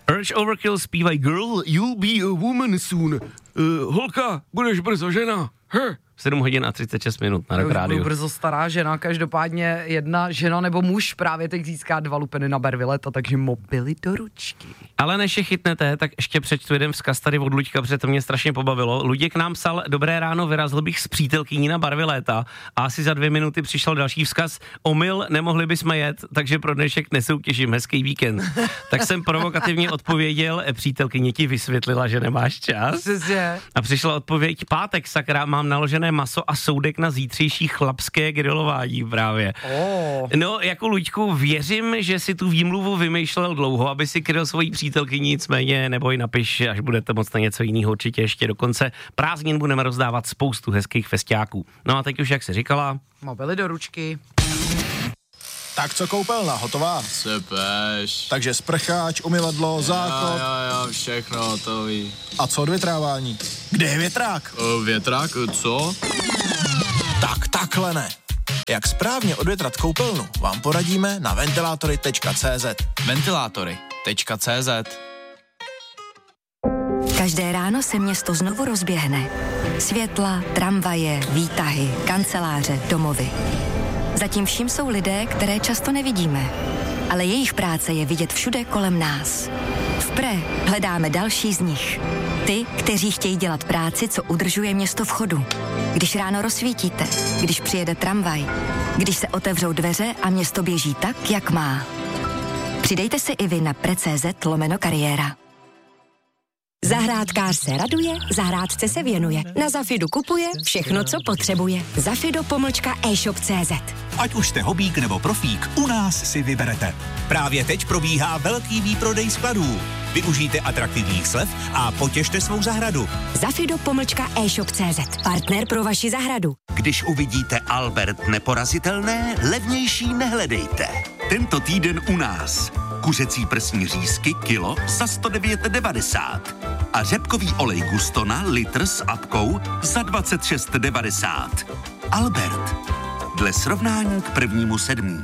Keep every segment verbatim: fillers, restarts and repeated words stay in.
Urge Overkill zpívají Girl, you'll be a woman soon. Uh, holka, budeš brzo žena. Her. sedm hodin a třicet šest minut na Rock Rádiu. Brzo stará žena, každopádně jedna žena nebo muž právě teď získá dva lupeny na Bervileta, takže mobily do ručky. Ale než je chytnete, tak ještě přečtu jeden vzkaz tady od Luďka, protože to mě strašně pobavilo. Luděk nám psal: dobré ráno, vyrazil bych s přítelkyní na Barviléta a asi za dvě minuty přišel další vzkaz: omyl, nemohli bychom jet, takže pro dnešek nesoutěžím, hezký víkend. Tak jsem provokativně odpověděl: přítelkyně ti vysvětlila, že nemáš čas. A přišla odpověď: pátek, sakra, mám naložené maso a soudek na zítřejší chlapské grilování právě. Oh. No, jako Luďku, věřím, že si tu výmluvu vymýšlel dlouho, aby si kryl svojí přítelkyni, nicméně neboj, napiš, až budete moc na něco jiného, určitě ještě do konce prázdnin budeme rozdávat spoustu hezkých festiáků. No a teď už, jak se říkala, mobily do ručky. Tak co koupelna, hotová? Sepeš. Takže sprcháč, umyvadlo, záchod. Jo, jo, jo, všechno hotový. A co odvětrávání? Kde je větrák? O, větrák, co? Tak takhle ne. Jak správně odvětrat koupelnu, vám poradíme na ventilátory tečka cé zet. Ventilátory tečka cé zet. Každé ráno se město znovu rozběhne. Světla, tramvaje, výtahy, kanceláře, domovy. Zatím vším jsou lidé, které často nevidíme, ale jejich práce je vidět všude kolem nás. V Pre hledáme další z nich. Ty, kteří chtějí dělat práci, co udržuje město v chodu. Když ráno rozsvítíte, když přijede tramvaj, když se otevřou dveře a město běží tak, jak má. Přidejte si i vy na pre.cz lomeno kariéra. Zahrádkář se raduje, zahrádce se věnuje. Na Zafidu kupuje všechno, co potřebuje. Zafido pomlčka e-shop tečka cé zet. Ať už jste hobík nebo profík, u nás si vyberete. Právě teď probíhá velký výprodej skladů. Využijte atraktivních slev a potěšte svou zahradu. Zafido pomlčka e-shop tečka cé zet. Partner pro vaši zahradu. Když uvidíte Albert neporazitelné, levnější nehledejte. Tento týden u nás. Kuřecí prsní řízky kilo za sto devět devadesát a řepkový olej Gustona litr s apkou za dvacet šest devadesát. Albert. Dle srovnání k prvnímu sedmý.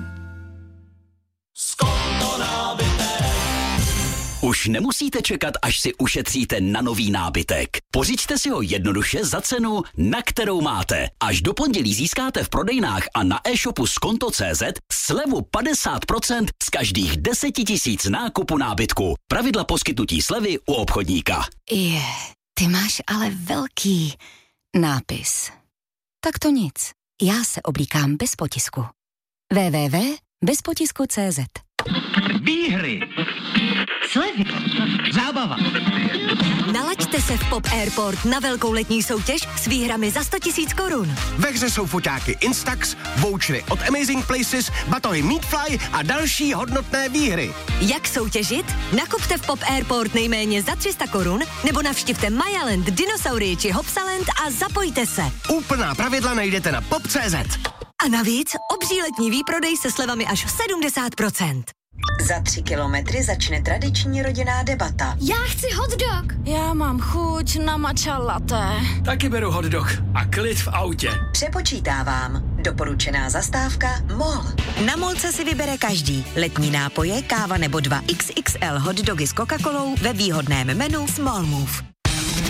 Už nemusíte čekat, až si ušetříte na nový nábytek. Pořiďte si ho jednoduše za cenu, na kterou máte. Až do pondělí získáte v prodejnách a na e-shopu skonto tečka cé zet slevu padesát procent z každých deset tisíc nákupu nábytku. Pravidla poskytnutí slevy u obchodníka. Je, ty máš ale velký nápis. Tak to nic. Já se oblíkám bez potisku. w w w tečka bez potisku tečka cé zet. Výhry, slevy, zábava. Nalaďte se v Pop Airport na velkou letní soutěž s výhrami za sto tisíc korun. Ve hře jsou foťáky Instax, vouchery od Amazing Places, batohy Meatfly a další hodnotné výhry. Jak soutěžit? Nakupte v Pop Airport nejméně za tři sta korun nebo navštivte Mayaland, Dinosaurii či Hopsaland a zapojte se. Úplná pravidla najdete na pop tečka cé zet. A navíc obří letní výprodej se slevami až sedmdesát procent. Za tři kilometry začne tradiční rodinná debata. Já chci hot dog. Já mám chuť na matcha latte. Taky beru hot dog a klid v autě. Přepočítávám. Doporučená zastávka MOL. Na Molce si vybere každý. Letní nápoje, káva nebo dva iks iks el hot dogy s Coca-Colou ve výhodném menu s MOL Move.